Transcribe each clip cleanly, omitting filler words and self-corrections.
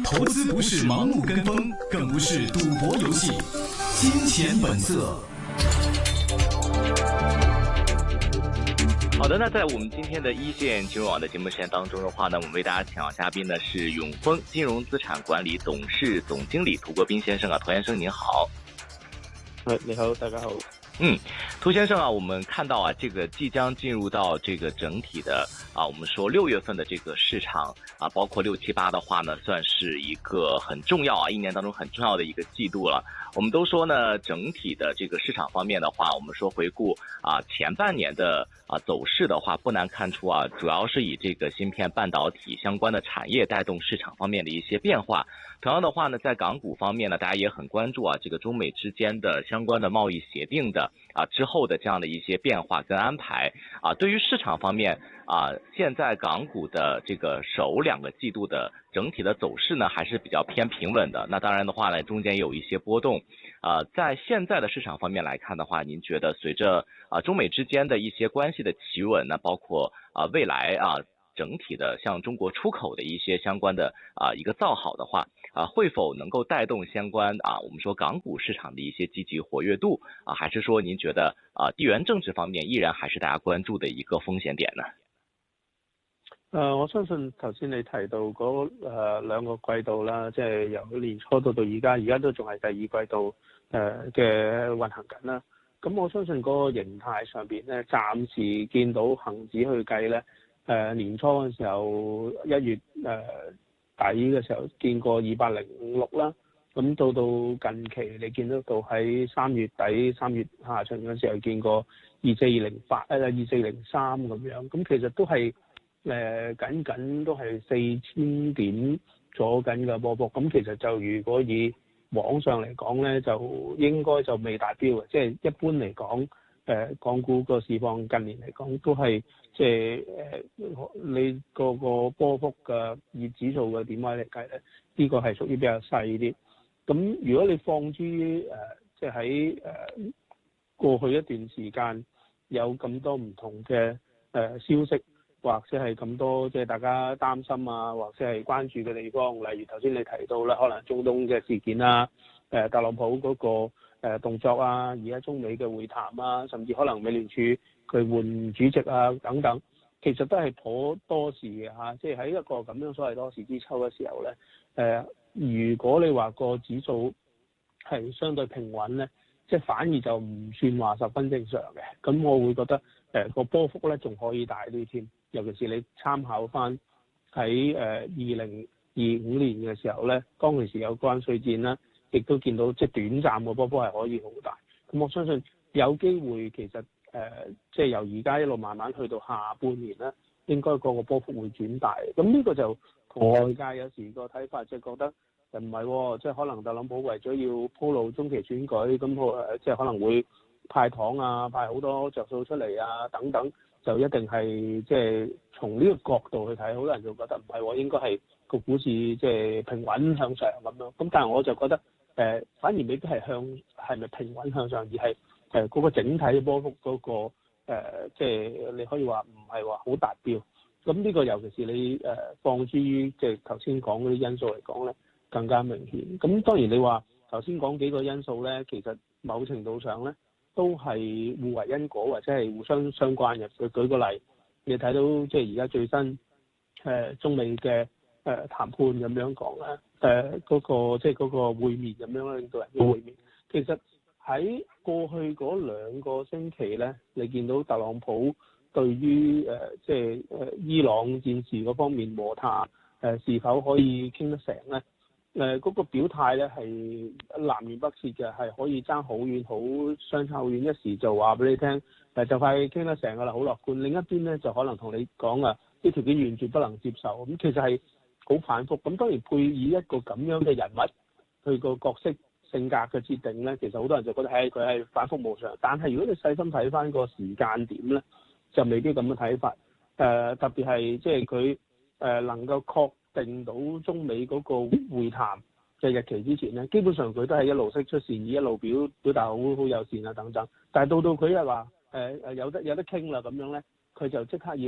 投資不是盲目跟風，更不是賭博遊戲。金錢本色。 好的，那在我們今天的一線金融網的節目時間當中的話呢，我們為大家請到嘉賓呢是永豐金融資產管理董事總經理涂國彬先生啊，涂先生您好。 你好，大家好。 涂先生啊，我們看到啊，這個即將進入到這個整體的我們說6月份的這個市場啊，包括6、7、8的話呢，算是一個很重要啊，一年當中很重要的一個季度了。我們都說呢，整體的這個市場方面的話，我們說回顧啊前半年的走勢的話，不難看出啊，主要是以這個芯片半導體相關的產業帶動市場方面的一些變化。同樣的話呢，在港股方面呢，大家也很關注啊，這個中美之間的相關的貿易協定的之後的這樣的一些變化跟安排啊。對於市場方面現在港股的這個首2個季度的整體的走勢呢，還是比較偏平穩的。那當然的話呢，中間有一些波動。在現在的市場方面來看的話，您覺得隨着中美之間的一些關係的企穩呢，包括未來整體的像中國出口的一些相關的一個造好的話，會否能夠帶動相關我們說港股市場的一些積極活躍度還是說您覺得地緣政治方面依然還是大家關注的一個風險點呢？ 我相信頭先你提到嗰2個季度啦，即係由年初到而家都仲係第2季度嘅運行緊啦。咁我相信嗰個形態上邊咧，暫時見到恒指去計咧，年初嘅時候1月底嘅時候見過206啦，咁到近期你見得到喺3月底3月下旬嘅時候見過24208 24003咁樣，咁其實都係僅都係4000點左緊嘅波幅。咁其實就如果以往上嚟講咧，就應該就未達標嘅，即係一般嚟講港股個市況近年嚟講都係即係你個波幅嘅以指數嘅點位嚟計咧，呢個係屬於比較細啲。咁如果你放諸於即係喺過去一段時間有咁多唔同嘅消息，或者係咁多即係大家擔心啊，或者係關注嘅地方，例如頭先你提到啦，可能中東嘅事件啊，特朗普嗰個動作啊，而家中美嘅會談啊，甚至可能美聯儲佢換主席啊等等，其實都係頗多事嘅嚇。即係喺一個咁樣所謂多事之秋嘅時候咧，如果你話個指數係相對平穩咧，即係反而就唔算話十分正常嘅。咁我會覺得個波幅咧仲可以大啲添。尤其是你參考翻喺2025年嘅時候咧，當其時有關稅戰啦，亦都見到即係短暫嘅波幅係可以好大。咁我相信有機會其實即係由而家一路慢慢去到下半年咧，應該個波幅會轉大。咁呢個就同外界有時個睇法即係覺得唔係喎，即係可能特朗普為咗要鋪路中期選舉，咁即係可能會派糖啊，派好多着數出嚟啊等等。就一定係即係從呢個角度去睇，好多人就覺得唔係喎，應該係個股市即係平穩向上咁樣。咁但係我就覺得反而未必係係咪平穩向上，而係嗰個整體波幅嗰個即係你可以話唔係話好達標。咁呢個尤其是你放諸於即係頭先講嗰啲因素嚟講咧，更加明顯。咁當然你話頭先講幾個因素咧，其實某程度上咧，都係互為因果或者係互相相關嘅。舉個例，你睇到即係而家最新中美嘅談判咁樣講咧，嗰個即係嗰個會面咁樣咧，領導人嘅會面，其實喺過去嗰2個星期咧，你見到特朗普對於即係伊朗戰事嗰方面和談是否可以傾得成咧？嗰個表態咧係南轅北轍嘅，係可以爭好遠，相差好遠。一時就話俾你聽，就快傾得成㗎啦，好樂觀。另一邊咧就可能同你講啲條件完全不能接受。咁其實係好反覆。咁當然配以一個咁樣嘅人物，佢個角色性格嘅設定咧，其實好多人就覺得佢係反覆無常。但係如果你細心睇翻個時間點咧，就未必咁樣睇法。特別係即係佢能夠確定到中美嗰個會談嘅日期之前咧，基本上佢都係一路釋出善意，一路表達好友善啊等等。但係到佢又話有得傾啦咁樣咧，佢就即刻要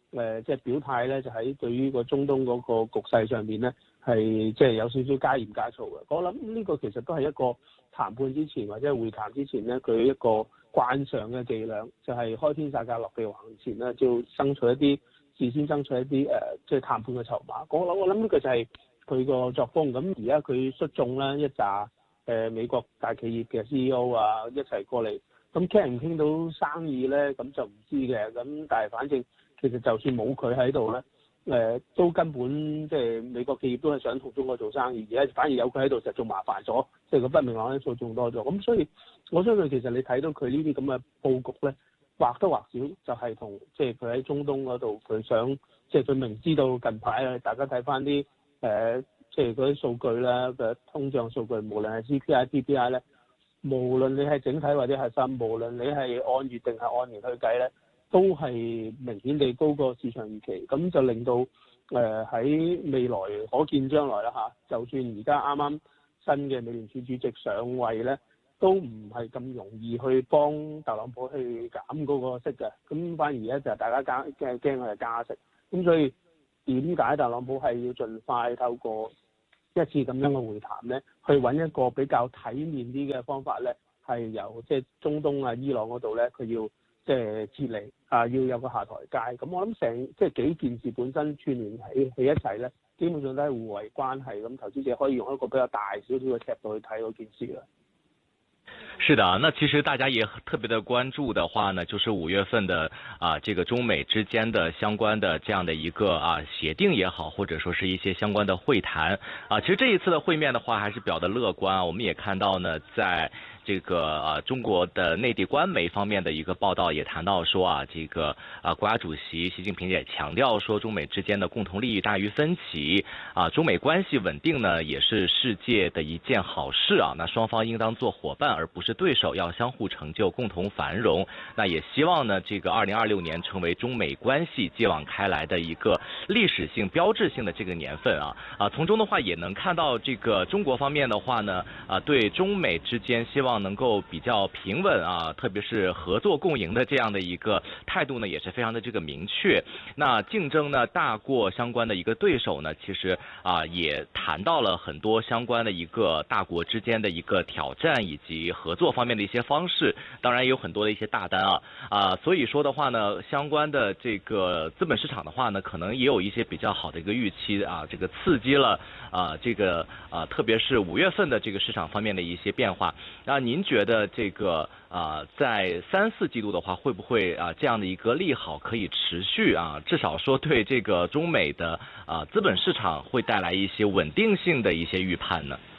即係表態咧，就喺對於個中東嗰個局勢上邊咧，係即係有少少加鹽加醋嘅。我諗呢個其實都係一個談判之前或者會談之前咧，佢一個慣常嘅伎倆，就係開天殺價落地行前咧，就爭取一啲事先爭取一啲即係談判嘅籌碼。我諗呢個就係佢個作風。咁而家佢率眾啦一紮美國大企業嘅 CEO 啊一齊過嚟，咁傾唔傾到生意咧？咁就唔知嘅。咁但係反正其實就算冇佢喺度咧，都根本即係美國企業都係想同中國做生意，而家反而有佢喺度就仲麻煩咗，即係個不明朗因素仲多咗。咁所以我相信其實你睇到佢呢啲咁嘅佈局咧，或多或少就係同即係佢喺中東嗰度佢想，即係佢明知道近排啊，大家睇翻啲即係嗰啲數據啦嘅通脹數據，無論係 CPI、PPI 咧，無論你係整體或者核心，無論你係按月定係按年去計咧，都係明顯地高過市場預期，咁就令到喺未來可見將來啦嚇，就算而家啱啱新嘅美聯儲主席上位咧，都唔係咁容易去幫特朗普去減嗰個息嘅，咁反而咧就係大家驚佢係加息，咁所以點解特朗普係要盡快透過一次咁樣嘅會談咧，去揾一個比較體面啲嘅方法咧，係由即係中東啊、伊朗嗰度咧，佢要即係撤離啊，要有個下台階。咁我諗成即係幾件事本身串聯起一齊咧，基本上都係互為關係。咁投資者可以用一個比較大少少嘅尺度去睇嗰件事啦。 是的，那其實大家也特別的關注的話呢，就是5月份的這個中美之間的相關的這樣的一個協定也好，或者說是一些相關的會談其實這一次的會面的話還是比較的樂觀我們也看到呢，在這個中國的內地官媒方面的一個報道也談到說這個國家主席習近平也強調說，中美之間的共同利益大於分歧中美關係穩定呢也是世界的一件好事那雙方應當做夥伴而不是對手，要相互成就，共同繁榮。那也希望呢，這個2026年成為中美關係繼往開來的一個歷史性、標誌性的這個年份從中的話也能看到，這個中國方面的話呢，對中美之間希望能夠比較平穩特別是合作共贏的這樣的一個態度呢，也是非常的這個明確。那競爭呢大過相關的一個對手呢，其實也談到了很多相關的一個大國之間的一個挑戰以及合作方面的一些方式，當然也有很多的一些大單所以說的話呢，相關的這個資本市場的話呢，可能也有一些比較好的一個預期這個刺激了這個特別是5月份的這個市場方面的一些變化。您覺得這個在3、4季度的話，會不會這樣的一個利好可以持續至少說對這個中美的資本市場會帶來一些穩定性的一些預判呢？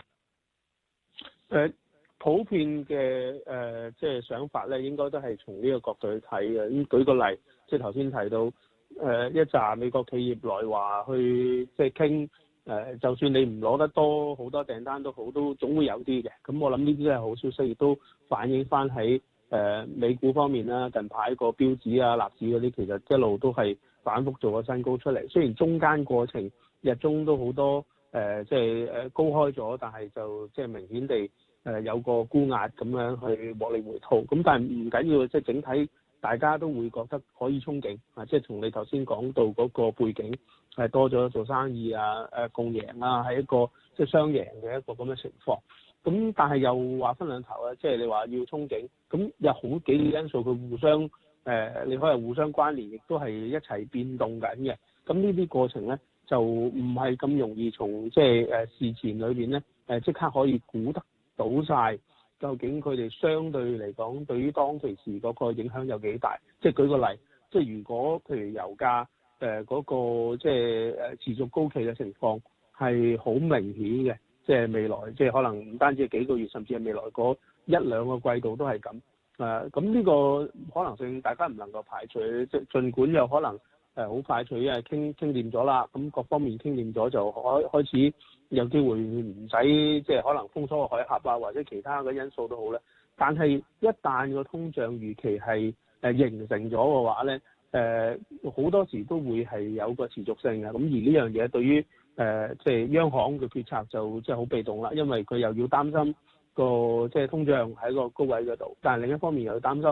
普遍嘅即係想法咧，應該都係從呢個角度去睇嘅。咁舉個例，即係頭先提到一紮美國企業來華去即係傾就算你唔攞得多好多訂單都好，都總會有啲嘅。咁我諗呢啲都係好消息，亦都反映翻喺美股方面啦。近排個標指納指嗰啲其實一路都係反覆做個新高出嚟。雖然中間過程日中都好多即係高開咗，但係就即係明顯地有個沽壓咁樣去獲利回吐，咁但係唔緊要，即係整體大家都會覺得可以憧憬即係從你頭先講到嗰個背景係多咗做生意共贏係一個即係雙贏嘅一個咁嘅情況。咁但係又話分兩頭即係你話要憧憬，咁有好幾個因素佢互相你可以互相關聯，亦都係一齊變動緊嘅。咁呢啲過程咧就唔係咁容易從即係事前裏邊咧即刻可以估得到晒究竟佢哋相對嚟講對於當其時嗰個影響有幾大？即係舉個例，即係如果譬如油價嗰個即係持續高企嘅情況係好明顯嘅，即係未來即係可能唔單止係幾個月，甚至係未來嗰1、2個季度都係咁。咁呢個可能性大家唔能夠排除，即係儘管有可能好快脆傾掂咗啦，咁各方面傾掂咗就開始有機會唔使即係可能風騷海峽或者其他嘅因素都好咧。但係一旦個通脹預期係形成咗嘅話咧，好多時都會係有個持續性嘅。咁而呢樣嘢對於即係央行嘅決策就即係好被動啦，因為佢又要擔心個即係通脹喺個高位嗰度，但係另一方面又要擔心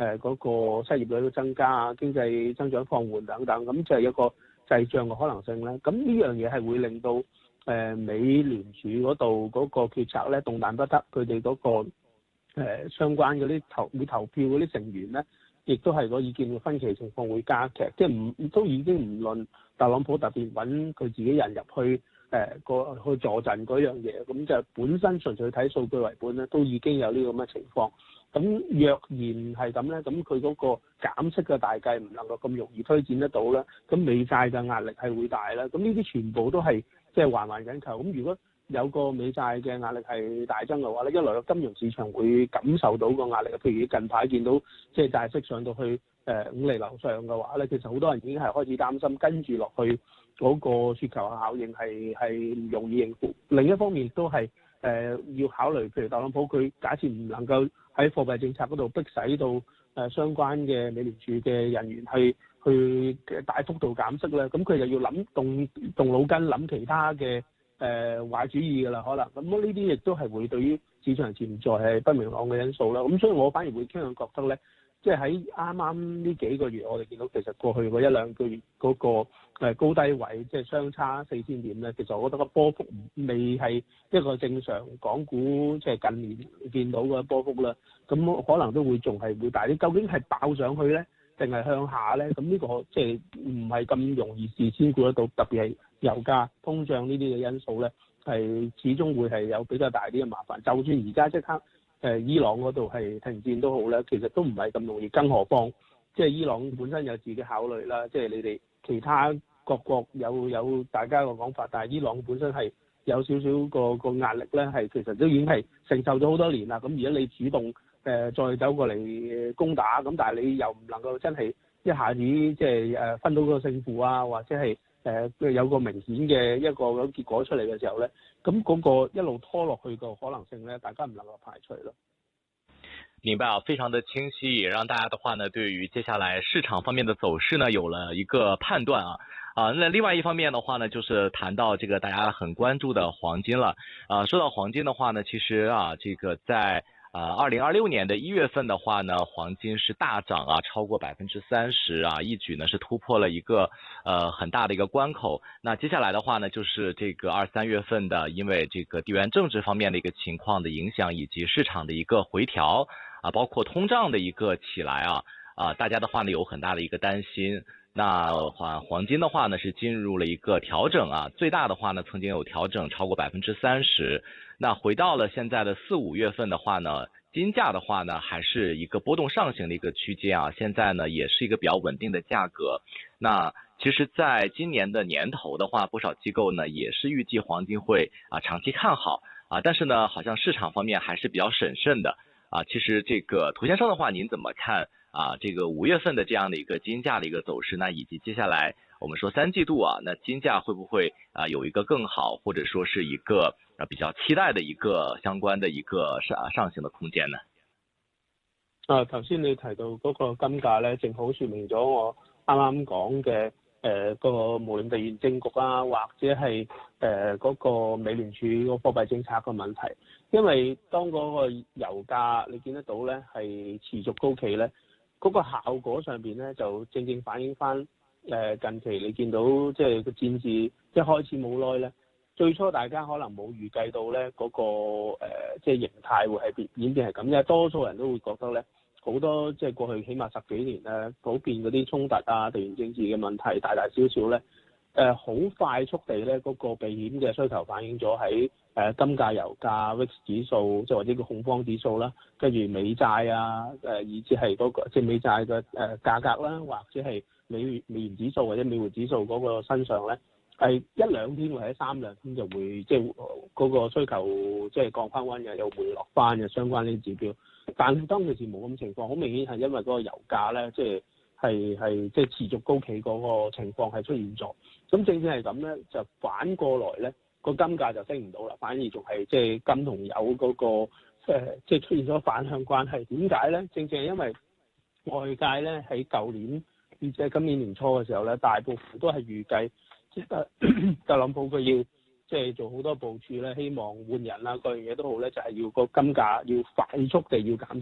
嗰個失業率都增加啊，經濟增長放緩等等，咁就係一個滯脹嘅可能性咧。咁呢樣嘢係會令到美聯儲嗰度嗰個決策咧動彈不得，佢哋嗰個相關嗰啲會投票嗰啲成員咧，亦都係個意見嘅分歧情況會加劇，即係都已經唔論特朗普特別揾佢自己人入去去助陣嗰樣嘢，咁就本身純粹睇數據為本咧，都已經有呢個咁嘅情況。咁若然係咁咧，咁佢嗰個減息嘅大計唔能夠咁容易推展得到咧，咁美債嘅壓力係會大啦。咁呢啲全部都係即係環環緊扣。咁如果有個美債嘅壓力係大增嘅話咧，一來個金融市場會感受到個壓力，譬如近排見到即係債息上到去5厘樓上嘅話咧，其實好多人已經係開始擔心跟住落去嗰個雪球效應係唔容易應付。另一方面都係要考慮，譬如特朗普佢假設唔能夠喺貨幣政策嗰度逼使到相關嘅美聯儲嘅人員去大幅度減息咧，咁佢就要動腦筋諗其他嘅壞主意㗎啦，可能咁呢啲亦都係會對於市場潛在係不明朗嘅因素啦。咁所以我反而會傾向覺得咧，即係喺啱啱呢幾個月，我哋見到其實過去嗰1-2個月嗰個高低位即係相差4000點咧，其實我覺得個波幅未係一個正常港股即係近年見到嘅波幅啦。咁可能都會仲係會大啲。究竟係爆上去咧，定係向下咧？咁呢個即係唔係咁容易事先估得到，特別係油價、通脹呢啲嘅因素咧，係始終會係有比較大啲嘅麻煩。就算而家即刻伊朗嗰度係停戰都好咧，其實都唔係咁容易。更何況即係伊朗本身有自己考慮啦，即係你哋其他各國有大家個講法，但係伊朗本身係有少少個壓力咧，係其實都已經係承受咗好多年啦。咁而家你主動再走過嚟攻打，咁但係你又唔能夠真係一下子即係分到個勝負啊，或者係有個明顯嘅一個結果出嚟嘅時候咧，咁嗰個一路拖落去個可能性咧，大家唔能夠排除咯。 明白啊，非常的清晰，也讓大家的話呢，對於接下來市場方面的走勢呢，有了一個判斷啊。那另外一方面的話呢，就是談到這個大家很關注的黃金了。說到黃金的話呢，其實這個在2026年的1月份的話呢，黃金是大漲啊，超過30%啊，一舉呢是突破了一個很大的一個關口。那接下來的話呢，就是這個2-3月份的，因為這個地緣政治方面的一個情況的影響，以及市場的一個回調啊，包括通脹的一個起來大家的話呢有很大的一個擔心。那黃金的話呢是進入了一個調整啊，最大的話呢曾經有調整超過30%。那回到了現在的4-5月份的話呢，金價的話呢還是一個波動上行的一個區間啊，現在呢也是一個比較穩定的價格。那其實在今年的年頭的話，不少機構呢也是預計黃金會長期看好但是呢好像市場方面還是比較審慎的其實這個涂先生的話，您怎麼看這個5月份的這樣的一個金價的一個走勢，那以及接下來我們說3季度那金價會不會有一個更好，或者說是一個比較期待的一個相關的一個上行的空間呢？ 頭先你提到嗰個金價咧，正好說明咗我啱啱講嘅個無論地緣政局或者係嗰個美聯儲個貨幣政策嘅問題。因為當嗰個油價你見得到咧係持續高企咧，嗰個效果上邊咧就正正反映翻近期你見到即係個戰事一開始冇耐咧，最初大家可能冇預計到咧嗰個即係形態會係演變係咁，因為多數人都會覺得咧好多即係過去起碼10幾年咧普遍嗰啲衝突地緣政治嘅問題大大小小咧好快速地咧嗰個避險嘅需求反映咗喺金價、油價、VIX 指數，即係或者個恐慌指數啦，跟住美債以至係嗰個即係美債嘅價格啦，或者係美元指數或者美匯指數嗰個身上咧，係1-2天或者3-2天就會即係嗰個需求即係降翻溫嘅，又回落翻嘅相關呢啲指標。但係當其時冇咁情況，好明顯係因為嗰個油價咧，即係即係持續高企嗰個情況係出現咗。咁正正係咁咧，就反過來咧，個金價就升唔到啦，反而仲係即係金同油嗰個即係出現咗反向關係。點解咧？正正係因為外界咧喺舊年即係今年年初嘅時候咧，大部分都係預計即係特朗普佢要即係做好多部署咧，希望換人啦，各樣嘢都好咧，就係要個金價要快速地要減息。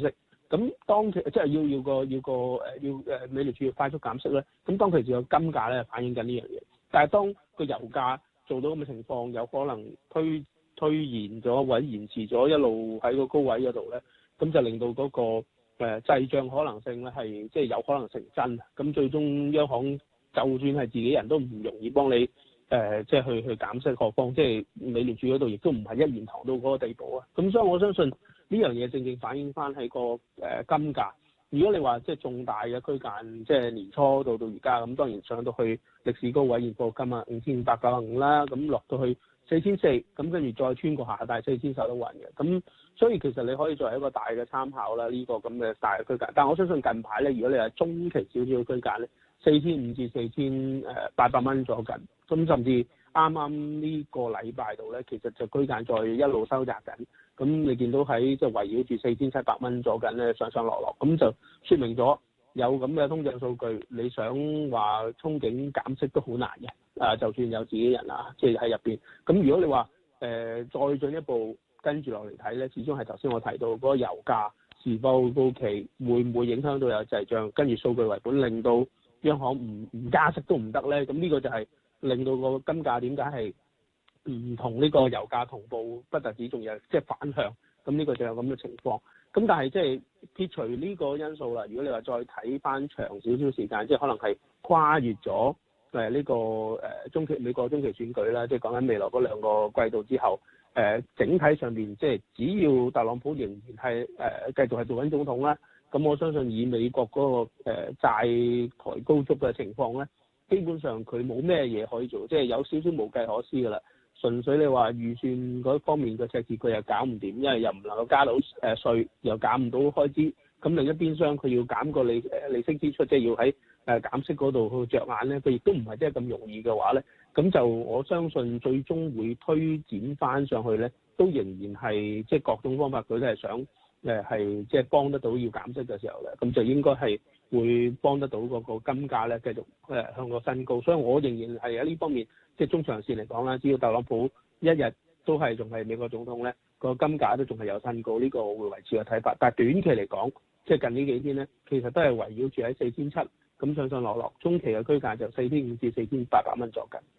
咁當其即係要美聯儲要快速減息咧，咁當其時個金價咧反映緊呢樣嘢。但係當個油價做到咁嘅情況，有可能推延咗或者延遲咗一路喺個高位嗰度咧，咁就令到嗰個滯脹可能性咧係即係有可能成真。咁最終央行就算係自己人都唔容易幫你即係去減息，何況即係美聯儲嗰度亦都唔係一言堂到嗰個地步啊。咁所以我相信呢樣嘢正正反映翻喺個金價。如果你話即係重大嘅區間，即係年初到而家咁，當然上到去歷史高位現貨金啊5595啦，咁落到去4400，咁跟住再穿過下，但係4000守得穩嘅。咁所以其實你可以作為一個大嘅參考啦，呢個咁嘅大嘅區間。但係我相信近排咧，如果你係中期少少嘅區間咧，4500至4800蚊左近，咁甚至啱啱呢個禮拜度咧，其實就區間再一路收窄緊。咁你見到喺即係圍繞住4700蚊左近咧上上落落，咁就說明咗有咁嘅通脹數據，你想話憧憬減息都好難嘅。就算有自己人啊，即係喺入邊。咁如果你話再進一步跟住落嚟睇咧，始終係頭先我提到嗰個油價是否高企，會唔會影響到有滯脹，跟住數據為本，令到央行唔加息都唔得咧？咁呢個就係令到個金價點解係唔同呢個油價同步，不特止仲有即係反向，咁呢個就有咁嘅情況。咁但係即係撇除呢個因素啦，如果你話再睇翻長少少時間，即係可能係跨越咗呢個美國中期選舉啦，即係講緊未來嗰兩個季度之後，整體上面即係只要特朗普仍然係繼續係做緊總統啦，咁我相信以美國嗰個債台高築嘅情況咧，基本上佢冇咩嘢可以做，即係有少少無計可施㗎啦。純粹你話預算嗰方面嘅赤字佢又搞唔掂，因為又唔能夠加到稅，又減唔到開支。咁另一邊廂佢要減個利息支出，即係要喺減息嗰度去着眼咧，佢亦都唔係即係咁容易嘅話咧，咁就我相信最終會推展翻上去咧，都仍然係即係各種方法佢都係想係即係幫得到要減息嘅時候咧，咁就應該係會幫得到嗰個金價咧繼續向個新高。所以我仍然係喺呢方面。即係中長線嚟講啦，只要特朗普一日都係仲係美國總統咧，個金價都仲係有新高，呢個我會維持個睇法。但係短期嚟講，即係近呢幾天咧，其實都係圍繞住喺4700咁上上落落，中期嘅區間就4500至4800蚊左近。